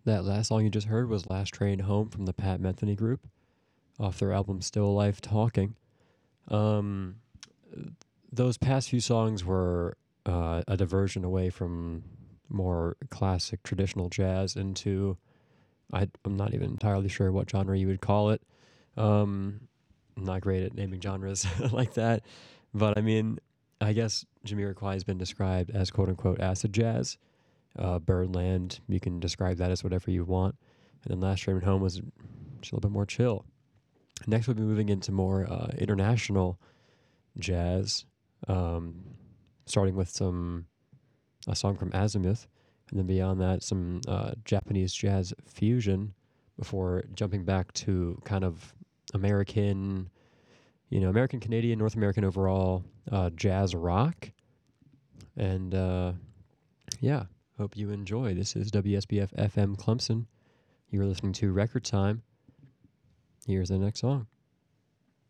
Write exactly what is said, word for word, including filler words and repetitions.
That last song you just heard was Last Train Home from the Pat Metheny Group off their album Still Life Talking. Um, those past few songs were uh, a diversion away from more classic traditional jazz into, I, I'm not even entirely sure what genre you would call it. Um, I'm not great at naming genres like that. But I mean, I guess Jamiroquai has been described as quote unquote acid jazz. Uh, Birdland, you can describe that as whatever you want. And then Last Train Home was just a little bit more chill. Next, we'll be moving into more uh, international jazz, um, starting with some a song from Azimuth, and then beyond that, some uh, Japanese jazz fusion before jumping back to kind of American, you know, American Canadian, North American overall uh, jazz rock. And uh, yeah, hope you enjoy. This is W S B F F M Clemson. You're listening to Record Time. Here's the next song.